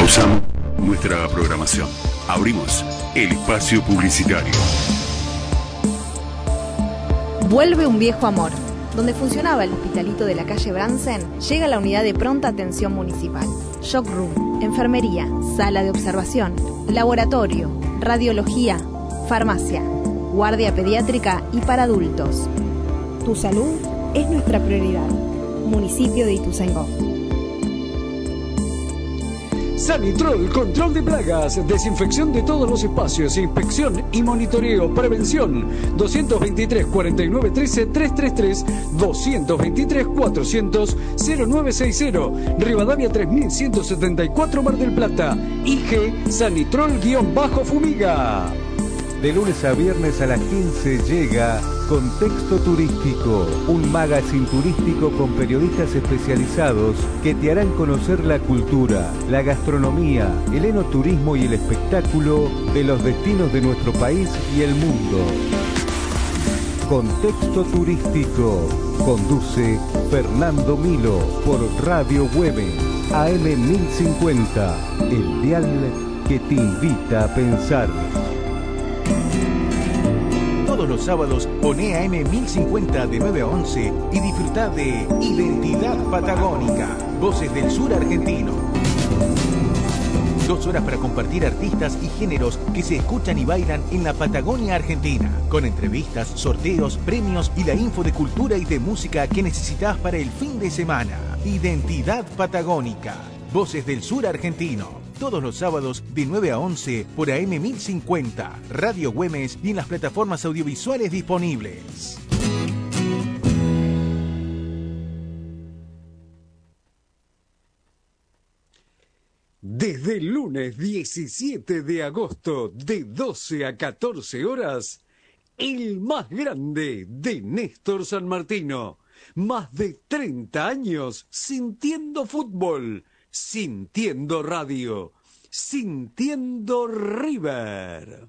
Pausamos nuestra programación. Abrimos el espacio publicitario. Vuelve un viejo amor. Donde funcionaba el hospitalito de la calle Bransen, llega la unidad de pronta atención municipal. Shock Room, enfermería, sala de observación, laboratorio, radiología, farmacia, guardia pediátrica y para adultos. Tu salud es nuestra prioridad. Municipio de Ituzaingó. Sanitrol, control de plagas, desinfección de todos los espacios, inspección y monitoreo, prevención. 223 49 13 333, 223 400 0960, Rivadavia 3174, Mar del Plata. IG Sanitrol-Fumiga. De lunes a viernes a las 15 llega Contexto Turístico, un magazine turístico con periodistas especializados que te harán conocer la cultura, la gastronomía, el enoturismo y el espectáculo de los destinos de nuestro país y el mundo. Contexto Turístico. Conduce Fernando Milo por Radio Güemes, AM 1050, el dial que te invita a pensar. Todos los sábados poné AM 1050 de 9 a 11 y disfrutá de Identidad Patagónica, Voces del Sur Argentino. 2 horas para compartir artistas y géneros que se escuchan y bailan en la Patagonia Argentina, con entrevistas, sorteos, premios y la info de cultura y de música que necesitas para el fin de semana. Identidad Patagónica, Voces del Sur Argentino. Todos los sábados de 9 a 11 por AM 1050, Radio Güemes y en las plataformas audiovisuales disponibles. Desde el lunes 17 de agosto de 12 a 14 horas, el más grande de Néstor San Martino. Más de 30 años sintiendo fútbol. Sintiendo radio, sintiendo River.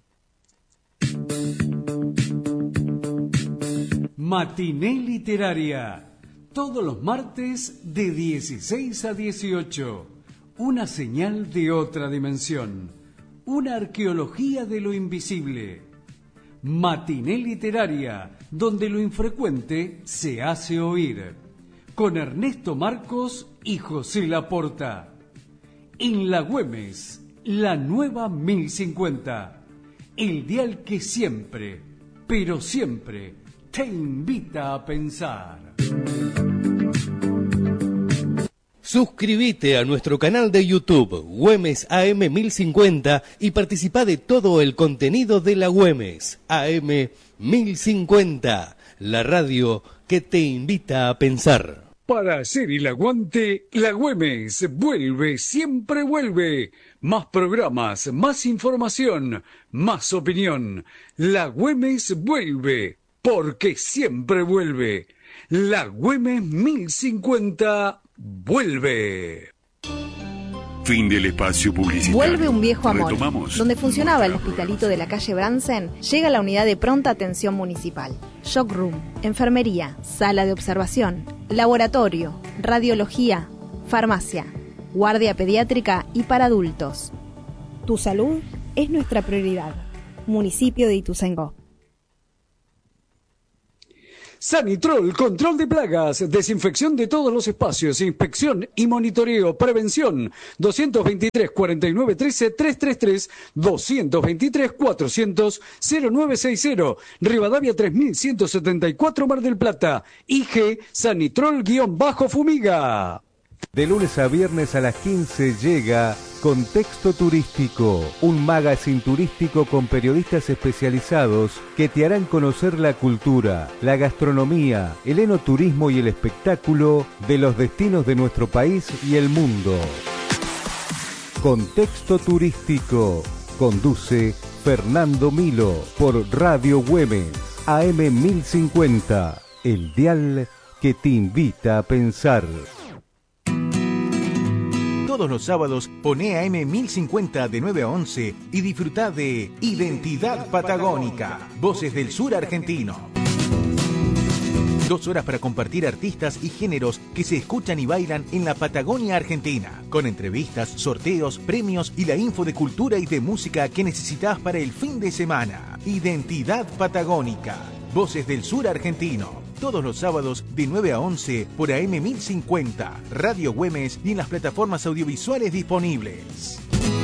Matiné Literaria, todos los martes de 16 a 18. Una señal de otra dimensión, una arqueología de lo invisible. Matiné Literaria, donde lo infrecuente se hace oír. Con Ernesto Marcos y José Laporta. En La Güemes, la nueva 1050. El dial que siempre, pero siempre, te invita a pensar. Suscríbete a nuestro canal de YouTube, Güemes AM 1050, y participa de todo el contenido de La Güemes AM 1050, la radio que te invita a pensar. Para hacer el aguante, La Güemes vuelve, siempre vuelve. Más programas, más información, más opinión. La Güemes vuelve, porque siempre vuelve. La Güemes 1050 vuelve. Fin del espacio publicitario. Vuelve un viejo amor. Retomamos. Donde funcionaba el hospitalito de la calle Bransen, llega la unidad de pronta atención municipal. Shock Room, enfermería, sala de observación, laboratorio, radiología, farmacia, guardia pediátrica y para adultos. Tu salud es nuestra prioridad. Municipio de Ituzaingó. Sanitrol, control de plagas, desinfección de todos los espacios, inspección y monitoreo, prevención. 223 49 13 333, 223 400 0960, Rivadavia 3174, Mar del Plata. IG Sanitrol-Fumiga. De lunes a viernes a las 15 llega Contexto Turístico, un magazine turístico con periodistas especializados que te harán conocer la cultura, la gastronomía, el enoturismo y el espectáculo de los destinos de nuestro país y el mundo. Contexto Turístico. Conduce Fernando Milo por Radio Güemes, AM 1050, el dial que te invita a pensar. Todos los sábados poné AM 1050 de 9 a 11 y disfrutá de Identidad Patagónica, Voces del Sur Argentino. 2 horas para compartir artistas y géneros que se escuchan y bailan en la Patagonia Argentina, con entrevistas, sorteos, premios y la info de cultura y de música que necesitas para el fin de semana. Identidad Patagónica. Voces del Sur Argentino. Todos los sábados de 9 a 11 por AM 1050, Radio Güemes y en las plataformas audiovisuales disponibles.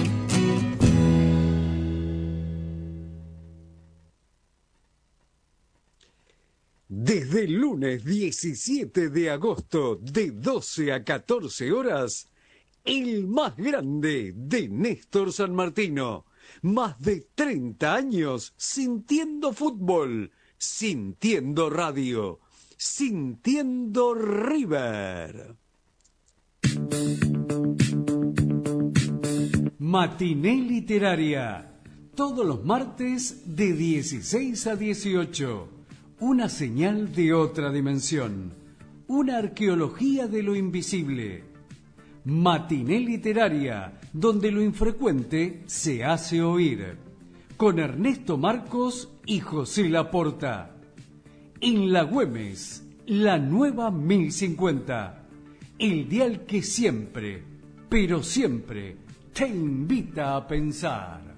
Desde el lunes 17 de agosto de 12 a 14 horas, el más grande de Néstor San Martino. Más de 30 años sintiendo fútbol, sintiendo radio, sintiendo River. Matiné Literaria. Todos los martes de 16 a 18. Una señal de otra dimensión. Una arqueología de lo invisible. Matiné Literaria, donde lo infrecuente se hace oír. Con Ernesto Marcos y José Laporta. En La Güemes, la nueva 1050. El dial que siempre, pero siempre, te invita a pensar.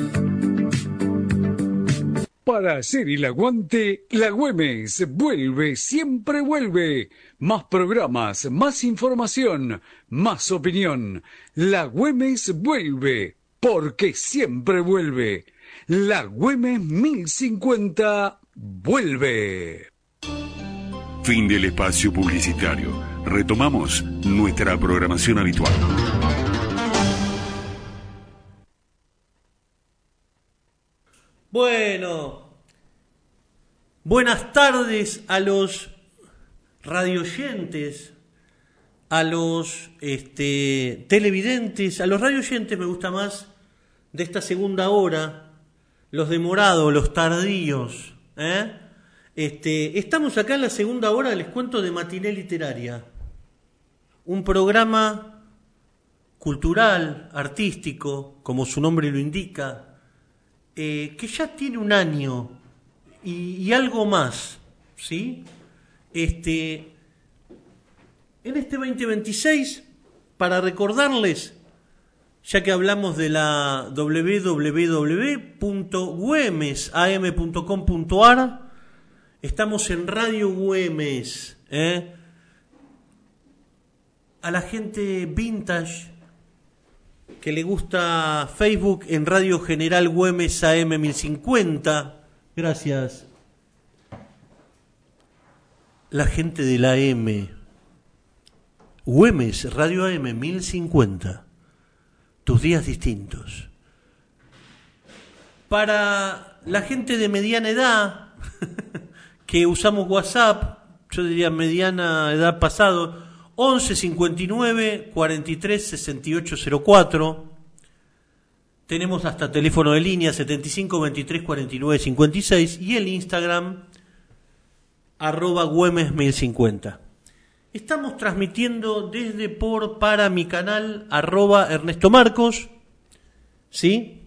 Para hacer el aguante, La Güemes vuelve, siempre vuelve. Más programas, más información, más opinión. La Güemes vuelve, porque siempre vuelve. La Güemes 1050 vuelve. Fin del espacio publicitario. Retomamos nuestra programación habitual. Bueno, buenas tardes a los radioyentes, a los televidentes, a los radioyentes me gusta más de esta segunda hora, los demorados, los tardíos. Estamos acá en la segunda hora, les cuento, de Matiné Literaria, un programa cultural, artístico, como su nombre lo indica, que ya tiene un año y algo más, ¿sí? En este 2026, para recordarles, ya que hablamos de la www.güemesam.com.ar, estamos en Radio Güemes, a la gente vintage que le gusta Facebook, en Radio General Güemes AM 1050. Gracias. La gente de la AM. Güemes, Radio AM 1050. Tus días distintos. Para la gente de mediana edad, que usamos WhatsApp, yo diría mediana edad pasado, 11 59 43 68 04. Tenemos hasta teléfono de línea 75 23 49 56 y el Instagram @Güemes 1050. Estamos transmitiendo desde para mi canal @Ernesto Marcos, ¿sí?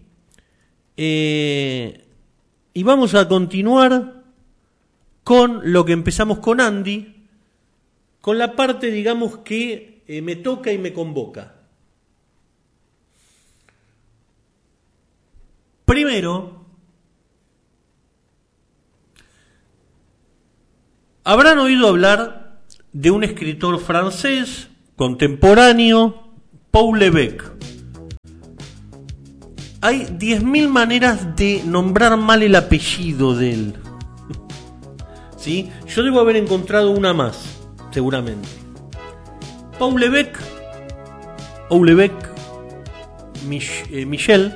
Y vamos a continuar con lo que empezamos con Andy, con la parte, digamos, que me toca y me convoca. Primero, habrán oído hablar de un escritor francés contemporáneo, Paul Lévesque. Hay 10.000 maneras de nombrar mal el apellido de él. ¿Sí? Yo debo haber encontrado una más, seguramente. Paul Lévesque, Michel,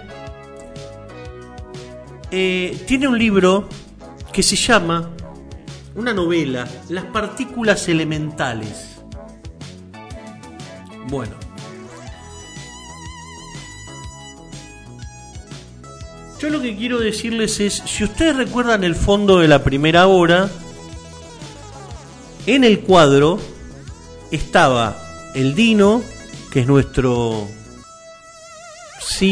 tiene un libro que se llama, una novela, Las partículas elementales. Bueno, yo lo que quiero decirles es, si ustedes recuerdan el fondo de la primera hora, en el cuadro estaba el Dino, que es nuestro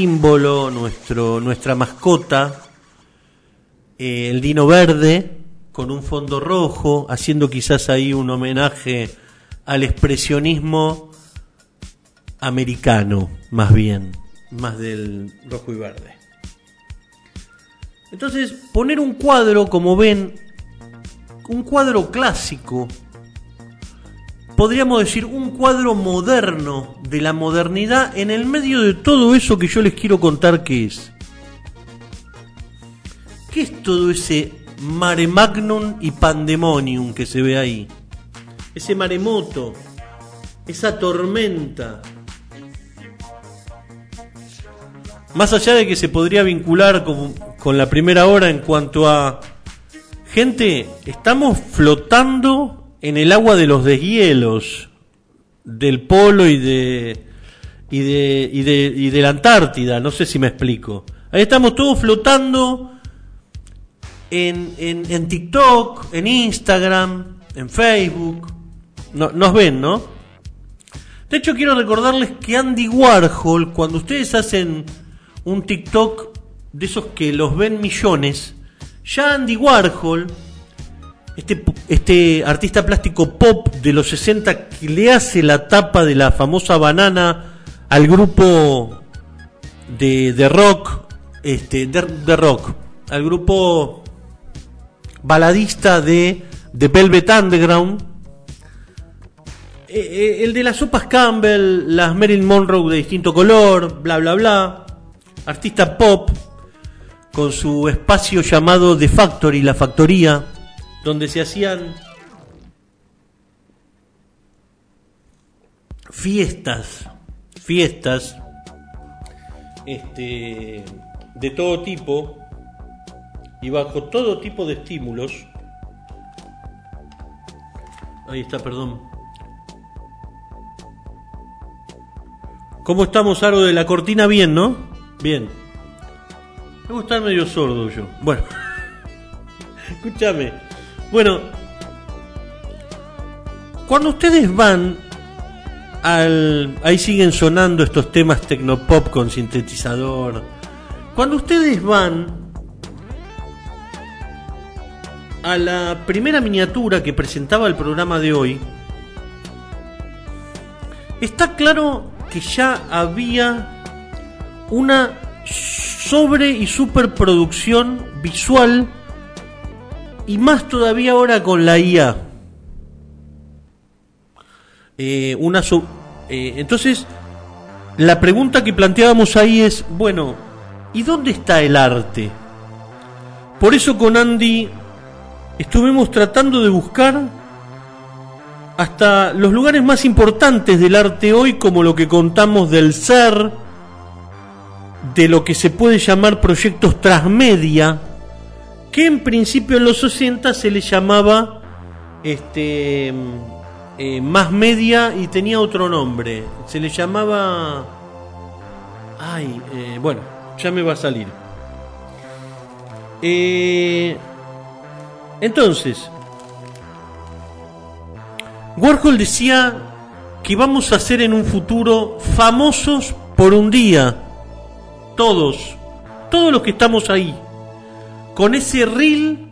símbolo, nuestra mascota, el Dino verde, con un fondo rojo, haciendo quizás ahí un homenaje al expresionismo americano, más bien, más del rojo y verde. Entonces, poner un cuadro, como ven, un cuadro clásico, podríamos decir un cuadro moderno de la modernidad en el medio de todo eso que yo les quiero contar qué es. ¿Qué es todo ese mare magnum y pandemonium que se ve ahí? Ese maremoto, esa tormenta. Más allá de que se podría vincular con la primera hora en cuanto a... Gente, estamos flotando en el agua de los deshielos del polo y de la Antártida, no sé si me explico. Ahí estamos todos flotando en TikTok, en Instagram, en Facebook. No, nos ven, ¿no? De hecho, quiero recordarles que Andy Warhol, cuando ustedes hacen un TikTok de esos que los ven millones, ya Andy Warhol, este artista plástico pop de los 60 que le hace la tapa de la famosa banana al grupo de rock, de rock, al grupo baladista de Velvet Underground, el de las sopas Campbell, las Marilyn Monroe de distinto color, bla bla bla, artista pop con su espacio llamado The Factory, la factoría, donde se hacían fiestas de todo tipo y bajo todo tipo de estímulos. Ahí está, perdón. ¿Cómo estamos, Aro, de la cortina? Bien, ¿no? Bien. Debo estar medio sordo yo. Bueno, escúchame. Bueno, cuando ustedes van ahí siguen sonando estos temas tecnopop con sintetizador. Cuando ustedes van a la primera miniatura que presentaba el programa de hoy, está claro que ya había una sobre y superproducción visual, y más todavía ahora con la IA. Entonces, la pregunta que planteábamos ahí es, bueno, ¿y dónde está el arte? Por eso con Andy estuvimos tratando de buscar hasta los lugares más importantes del arte hoy, como lo que contamos del SER, de lo que se puede llamar proyectos transmedia, que en principio en los 60 se le llamaba más media y tenía otro nombre, se le llamaba bueno, ya me va a salir. Entonces, Warhol decía que vamos a ser en un futuro famosos por un día, todos los que estamos ahí, con ese reel.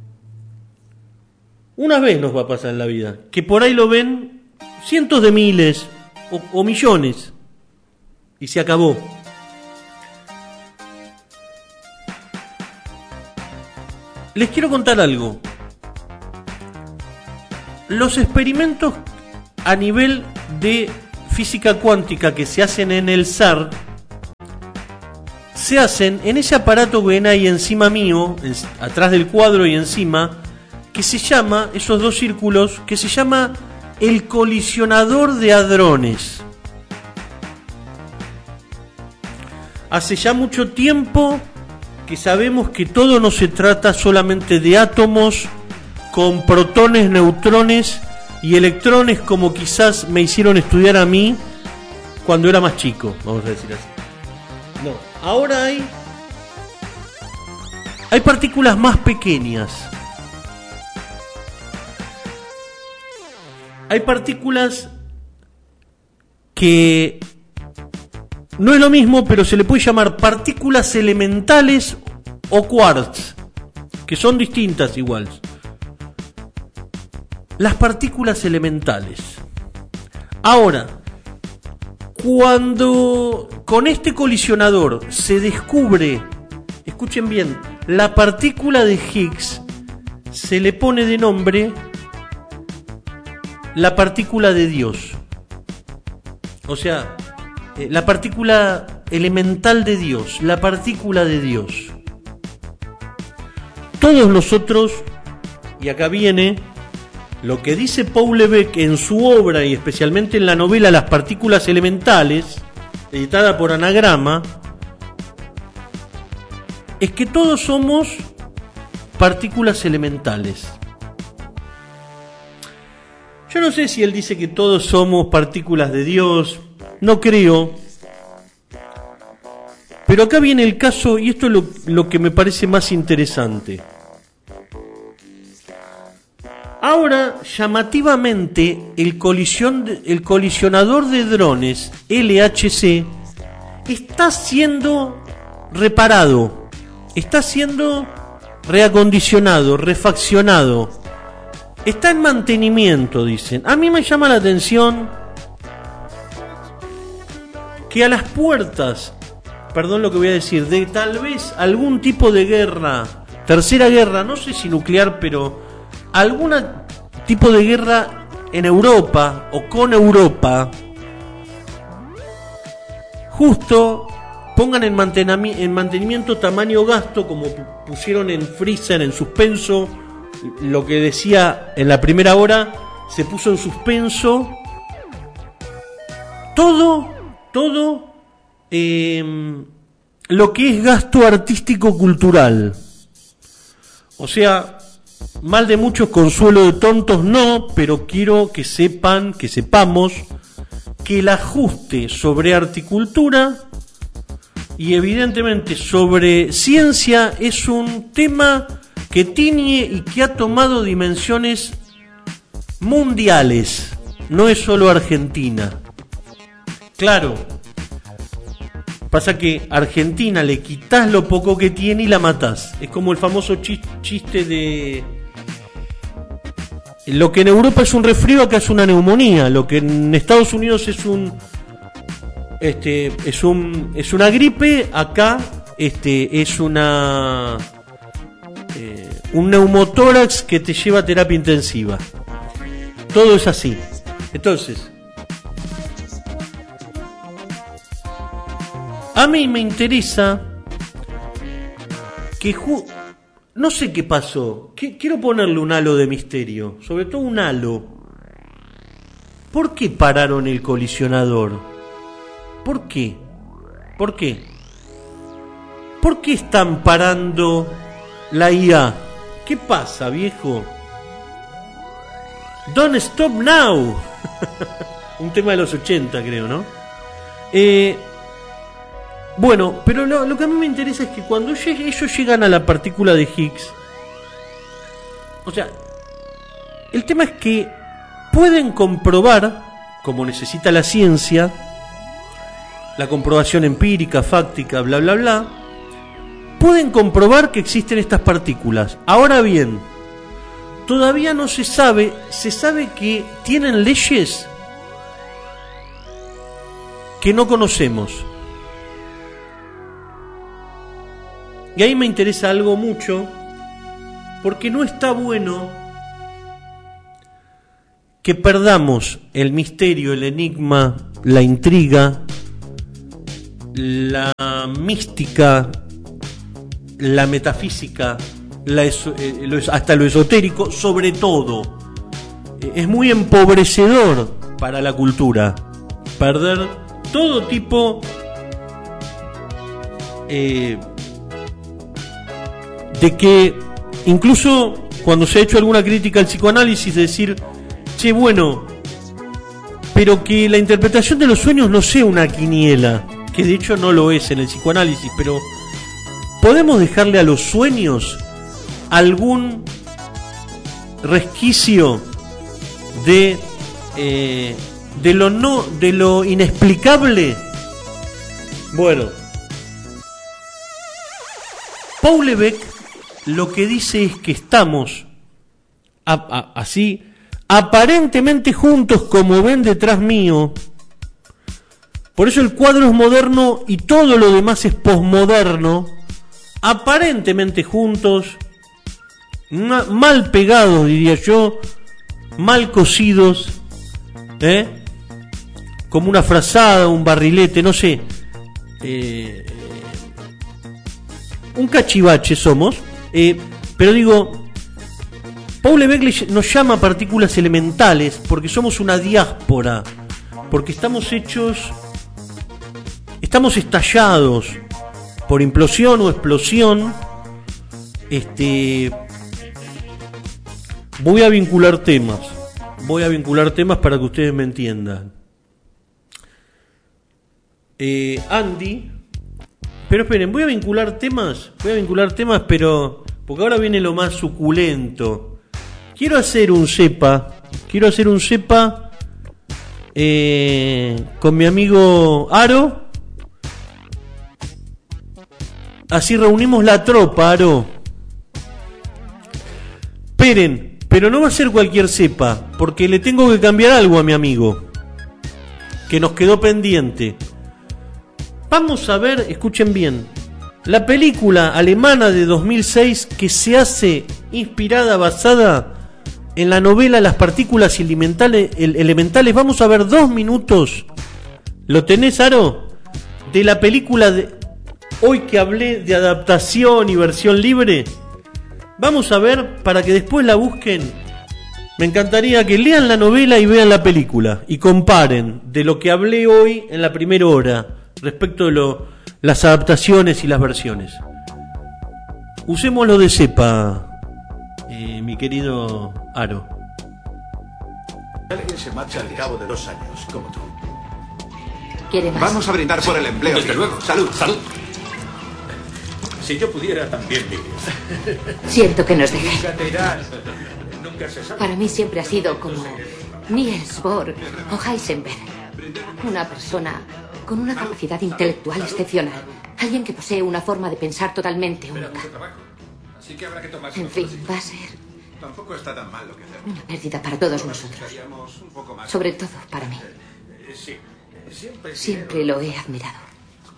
Una vez nos va a pasar en la vida, que por ahí lo ven cientos de miles o millones, y se acabó. Les quiero contar algo. Los experimentos a nivel de física cuántica que se hacen en el SER se hacen en ese aparato que ven ahí encima mío, atrás del cuadro y encima, que se llama, esos dos círculos, que se llama el colisionador de hadrones. Hace ya mucho tiempo que sabemos que todo no se trata solamente de átomos con protones, neutrones y electrones, como quizás me hicieron estudiar a mí cuando era más chico, vamos a decir así. No, ahora hay partículas más pequeñas. Hay partículas que no es lo mismo, pero se le puede llamar partículas elementales o quarks, que son distintas igual. las partículas elementales. Ahora, cuando con este colisionador se descubre, escuchen bien, la partícula de Higgs, se le pone de nombre la partícula de Dios. O sea, la partícula elemental de Dios, la partícula de Dios. Todos nosotros, y acá viene lo que dice Paul Lebec en su obra y especialmente en la novela Las partículas elementales, editada por Anagrama, es que todos somos partículas elementales. Yo no sé si él dice que todos somos partículas de Dios, no creo. Pero acá viene el caso, y esto es lo que me parece más interesante. Ahora, llamativamente, el colisionador de drones LHC está siendo reparado, está siendo reacondicionado, refaccionado, está en mantenimiento, dicen. A mí me llama la atención que a las puertas, perdón lo que voy a decir, de tal vez algún tipo de guerra, tercera guerra, no sé si nuclear, pero algún tipo de guerra en Europa o con Europa, justo pongan en mantenimiento tamaño gasto, como pusieron en freezer, en suspenso, lo que decía en la primera hora, se puso en suspenso, todo lo que es gasto artístico cultural. O sea, mal de muchos, consuelo de tontos no, pero quiero que sepamos que el ajuste sobre articultura y evidentemente sobre ciencia es un tema que tiñe y que ha tomado dimensiones mundiales, no es solo Argentina. Claro, pasa que a Argentina le quitas lo poco que tiene y la matás. Es como el famoso chiste de lo que en Europa es un resfrío, acá es una neumonía. Lo que en Estados Unidos es una gripe, acá es un neumotórax que te lleva a terapia intensiva. Todo es así. Entonces, a mí me interesa que no sé qué pasó. Quiero ponerle un halo de misterio, sobre todo un halo. ¿Por qué pararon el colisionador? ¿Por qué? ¿Por qué? ¿Por qué están parando la IA? ¿Qué pasa, viejo? Don't stop now. Un tema de los 80, creo, ¿no? Bueno, pero lo que a mí me interesa es que cuando ellos llegan a la partícula de Higgs, o sea, el tema es que pueden comprobar, como necesita la ciencia, la comprobación empírica, fáctica, bla, bla, bla, pueden comprobar que existen estas partículas. Ahora bien, todavía no se sabe que tienen leyes que no conocemos. Y ahí me interesa algo mucho, porque no está bueno que perdamos el misterio, el enigma, la intriga, la mística, la metafísica, hasta lo esotérico, sobre todo. Es muy empobrecedor para la cultura perder todo tipo de que incluso cuando se ha hecho alguna crítica al psicoanálisis, de decir, che, bueno, pero que la interpretación de los sueños no sea una quiniela, que de hecho no lo es en el psicoanálisis, pero podemos dejarle a los sueños algún resquicio de lo inexplicable. Bueno, Paul Lebec lo que dice es que estamos así aparentemente juntos, como ven detrás mío. Por eso el cuadro es moderno y todo lo demás es posmoderno. Aparentemente juntos, mal pegados, diría yo, mal cosidos, como una frazada, un barrilete, no sé, un cachivache somos, pero digo, Paul Begley nos llama partículas elementales porque somos una diáspora, porque estamos estallados por implosión o explosión. Voy a vincular temas para que ustedes me entiendan. Andy, pero esperen, voy a vincular temas, pero porque ahora viene lo más suculento. Quiero hacer un cepa con mi amigo Aro. Así reunimos la tropa, Aro. Esperen, pero no va a ser cualquier cepa, porque le tengo que cambiar algo a mi amigo, que nos quedó pendiente. Vamos a ver, escuchen bien, la película alemana de 2006 que se hace basada en la novela Las partículas elementales. Vamos a ver 2 minutos. ¿Lo tenés, Aro? De la película de hoy que hablé de adaptación y versión libre. Vamos a ver para que después la busquen. Me encantaría que lean la novela y vean la película y comparen de lo que hablé hoy en la primera hora respecto de las adaptaciones y las versiones. Usémoslo de cepa, mi querido Aro. Alguien se marcha al cabo de 2 años, como tú. ¿Quiere más? Vamos a brindar por el empleo. Desde luego. Salud. Salud. Si yo pudiera, también viviría. Siento que nos deje. Nunca te irás. Nunca se sabe. Para mí siempre ha sido como Niels Bohr o Heisenberg. Una persona con una capacidad intelectual excepcional. Alguien que posee una forma de pensar totalmente única. Así que habrá que tomarse. En fin, va a ser Tampoco está tan mal lo que hacemos. una pérdida para todos nosotros. Sobre todo para mí. Sí. Siempre lo he admirado.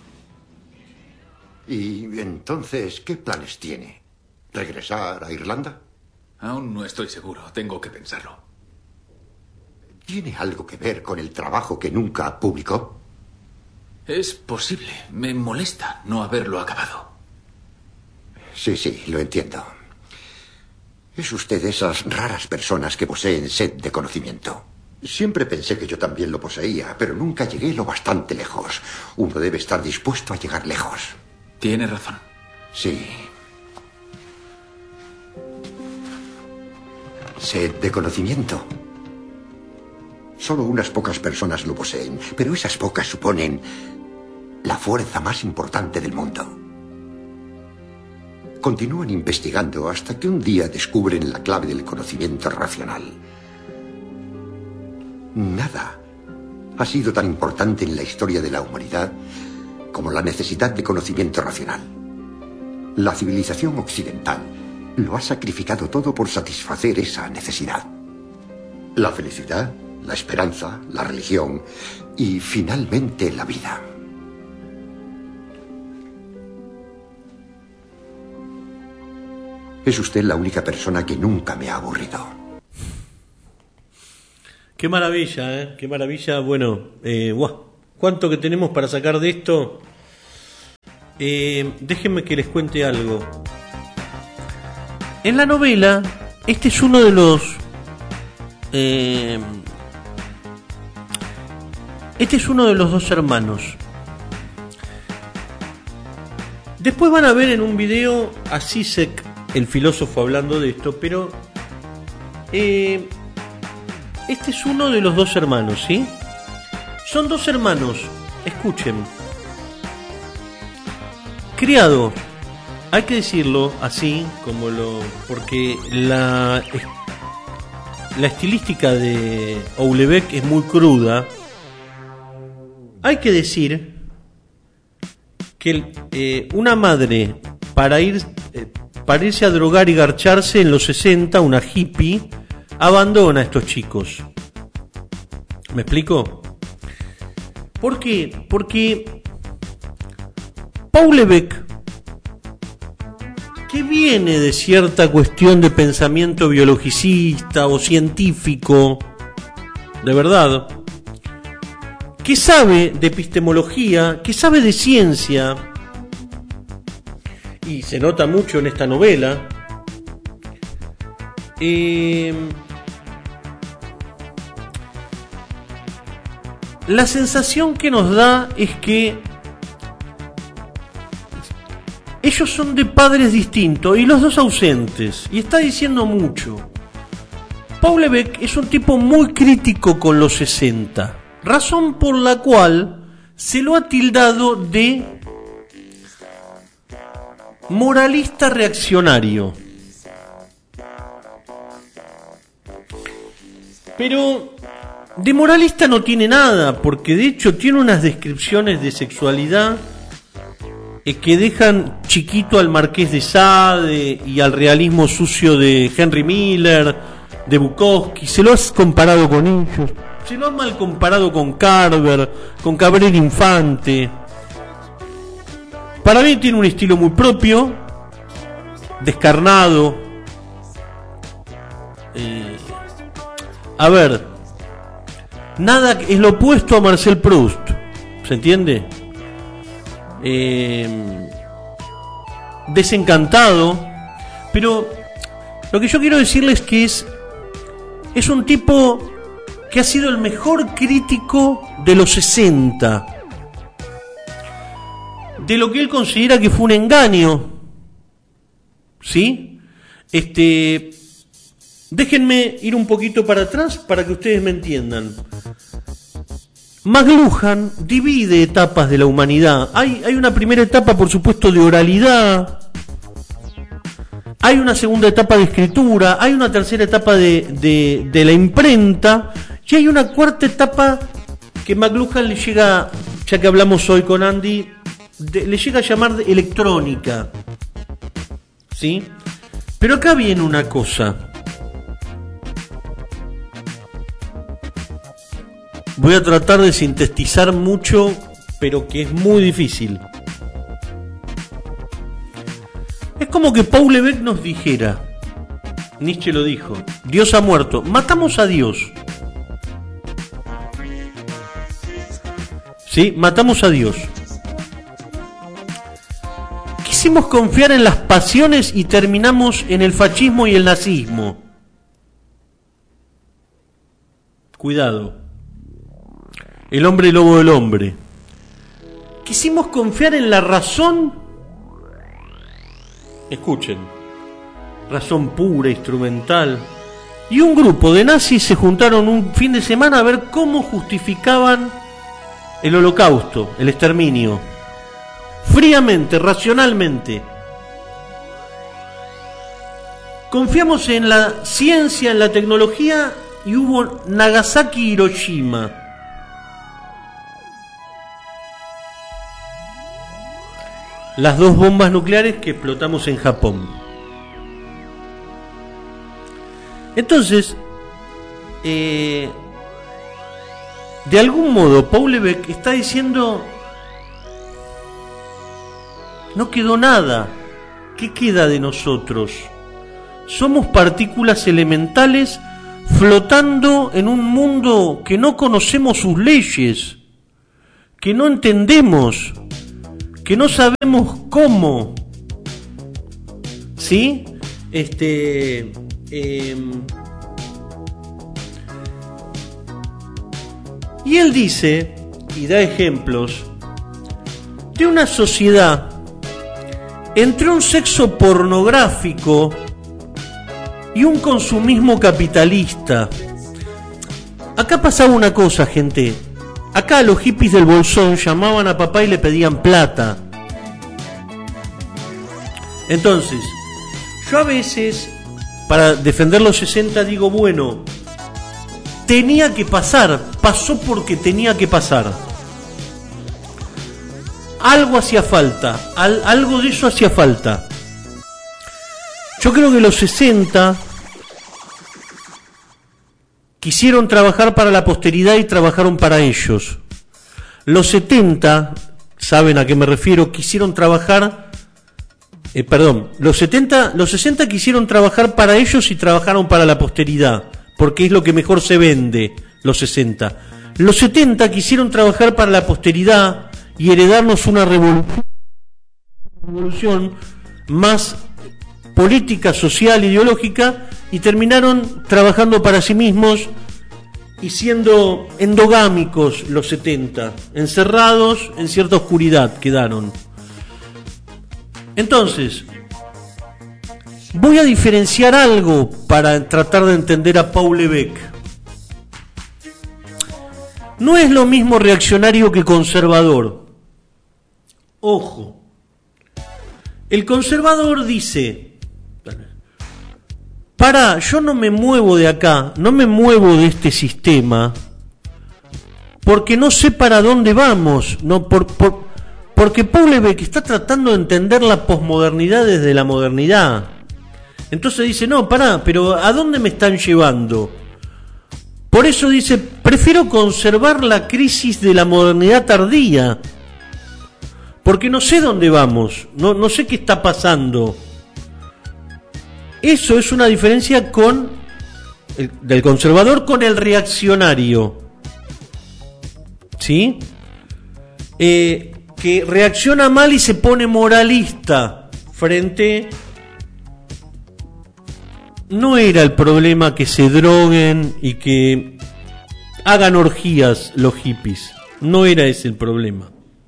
Y entonces, ¿qué planes tiene? ¿Regresar a Irlanda? Aún no estoy seguro. Tengo que pensarlo. ¿Tiene algo que ver con el trabajo que nunca publicó? Es posible. Me molesta no haberlo acabado. Sí, lo entiendo. Es usted de esas raras personas que poseen sed de conocimiento. Siempre pensé que yo también lo poseía, pero nunca llegué lo bastante lejos. Uno debe estar dispuesto a llegar lejos. Tiene razón. Sí. Sed de conocimiento. Solo unas pocas personas lo poseen, pero esas pocas suponen la fuerza más importante del mundo. Continúan investigando hasta que un día descubren la clave del conocimiento racional. Nada ha sido tan importante en la historia de la humanidad como la necesidad de conocimiento racional. La civilización occidental lo ha sacrificado todo por satisfacer esa necesidad. La felicidad, la esperanza, la religión y finalmente la vida. Es usted la única persona que nunca me ha aburrido. Qué maravilla, ¿eh? Qué maravilla. Bueno, ¿cuánto que tenemos para sacar de esto? Déjenme que les cuente algo. En la novela, este es uno de los... este es uno de los 2 hermanos. Después van a ver en un video a Zizek, el filósofo, hablando de esto, pero... este es uno de los 2 hermanos, ¿sí? Son 2 hermanos, escuchen. Criados, hay que decirlo así, porque la estilística de Houellebecq es muy cruda. Hay que decir que una madre para irse a drogar y garcharse en los 60, una hippie, abandona a estos chicos. ¿Me explico? ¿Por qué? Porque Paul Levesque, que viene de cierta cuestión de pensamiento biologicista o científico, de verdad, que sabe de epistemología, que sabe de ciencia, y se nota mucho en esta novela, la sensación que nos da es que ellos son de padres distintos y los dos ausentes, y está diciendo mucho. Paul Levesque es un tipo muy crítico con los 60, razón por la cual se lo ha tildado de moralista reaccionario. Pero de moralista no tiene nada, porque de hecho tiene unas descripciones de sexualidad que dejan chiquito al Marqués de Sade y al realismo sucio de Henry Miller, de Bukowski. Se lo has comparado con ellos, se lo has mal comparado con Carver, con Cabrera Infante. Para mí tiene un estilo muy propio, descarnado. A ver, nada es lo opuesto a Marcel Proust, ¿se entiende? Desencantado, pero lo que yo quiero decirles que es un tipo que ha sido el mejor crítico de los 60, de lo que él considera que fue un engaño, ¿sí? Déjenme ir un poquito para atrás para que ustedes me entiendan. McLuhan divide etapas de la humanidad. Hay una primera etapa, por supuesto, de oralidad. Hay una segunda etapa de escritura. Hay una tercera etapa de la imprenta. Y hay una cuarta etapa que McLuhan le llega, ya que hablamos hoy con Andy, le llega a llamar de electrónica. ¿Sí? Pero acá viene una cosa. Voy a tratar de sintetizar mucho, pero que es muy difícil. Es como que Paul Levesque nos dijera, Nietzsche lo dijo, Dios ha muerto, matamos a Dios. ¿Sí? Matamos a Dios. Quisimos confiar en las pasiones y terminamos en el fascismo y el nazismo. Cuidado. El hombre lobo del hombre. Quisimos confiar en la razón. Escuchen. Razón pura, instrumental. Y un grupo de nazis se juntaron un fin de semana a ver cómo justificaban el holocausto, el exterminio. Fríamente, racionalmente. Confiamos en la ciencia, en la tecnología, y hubo Nagasaki y Hiroshima. Las dos bombas nucleares que explotamos en Japón. Entonces, de algún modo, Paul Levesque está diciendo: no quedó nada. ¿Qué queda de nosotros? Somos partículas elementales flotando en un mundo que no conocemos sus leyes, que no entendemos, que no sabemos cómo. ¿Sí? Y él dice, y da ejemplos, de una sociedad entre un sexo pornográfico y un consumismo capitalista. Acá pasaba una cosa, gente. Acá los hippies del Bolsón llamaban a papá y le pedían plata. Entonces, yo a veces, para defender los 60, digo, bueno, tenía que pasar, pasó porque tenía que pasar. Algo hacía falta, algo de eso hacía falta. Yo creo que los 60 quisieron trabajar para la posteridad y trabajaron para ellos. Los 70, saben a qué me refiero, quisieron trabajar, los 60 quisieron trabajar para ellos y trabajaron para la posteridad, porque es lo que mejor se vende, los 60. Los 70 quisieron trabajar para la posteridad y heredarnos una revolución más política, social, ideológica, y terminaron trabajando para sí mismos y siendo endogámicos los 70, encerrados en cierta oscuridad quedaron. Entonces, voy a diferenciar algo para tratar de entender a Paul Lévesque. No es lo mismo reaccionario que conservador. Ojo. El conservador dice: yo no me muevo de acá, no me muevo de este sistema, porque no sé para dónde vamos, porque Paul Lévesque está tratando de entender la posmodernidad desde la modernidad. Entonces dice, no, pero ¿a dónde me están llevando? Por eso dice, prefiero conservar la crisis de la modernidad tardía, porque no sé dónde vamos, no sé qué está pasando. Eso es una diferencia del conservador con el reaccionario, ¿sí? Que reacciona mal y se pone moralista frente. No era el problema que se droguen y que hagan orgías los hippies, no era ese el problema.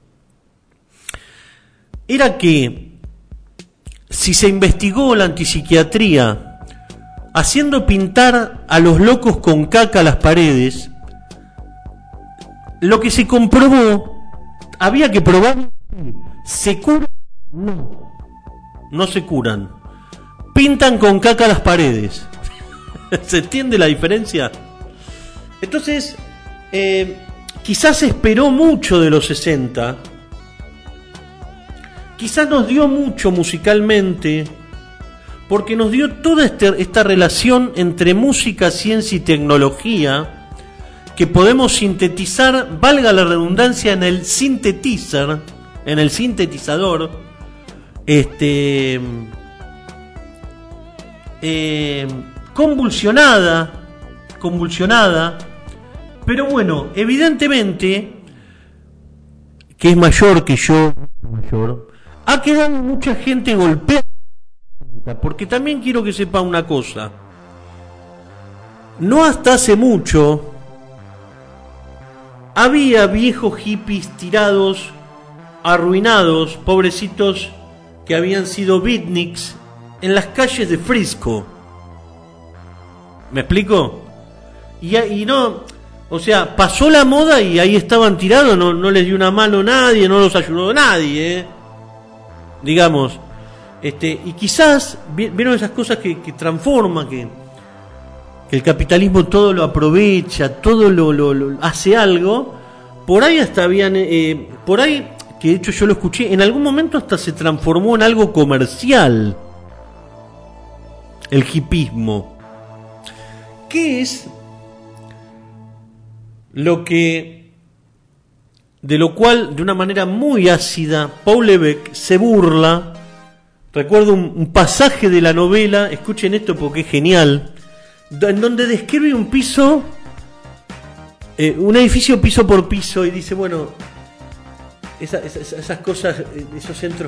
Era que si se investigó la antipsiquiatría haciendo pintar a los locos con caca las paredes, lo que se comprobó, había que probar, ¿se curan? No se curan. Pintan con caca las paredes. ¿Se entiende la diferencia? Entonces, quizás esperó mucho de los 60, quizás nos dio mucho musicalmente, porque nos dio toda esta relación entre música, ciencia y tecnología, que podemos sintetizar, valga la redundancia, en el sintetizador, convulsionada, pero bueno, evidentemente, que es mayor que yo, ha quedado mucha gente golpeada, porque también quiero que sepa una cosa. No hasta hace mucho había viejos hippies tirados, arruinados, pobrecitos, que habían sido beatniks en las calles de Frisco. ¿Me explico? Y no, o sea, pasó la moda y ahí estaban tirados, no les dio una mano nadie, no los ayudó nadie, digamos. Y quizás vieron esas cosas que transforman, que el capitalismo todo lo aprovecha, todo lo hace algo. Por ahí hasta habían, por ahí, que de hecho yo lo escuché, en algún momento hasta se transformó en algo comercial, el hipismo. ¿Qué es de lo cual, de una manera muy ácida, Paul Lévesque se burla? Recuerdo un pasaje de la novela, escuchen esto porque es genial, en donde describe un piso, un edificio piso por piso, y dice, bueno, esas cosas, esos centros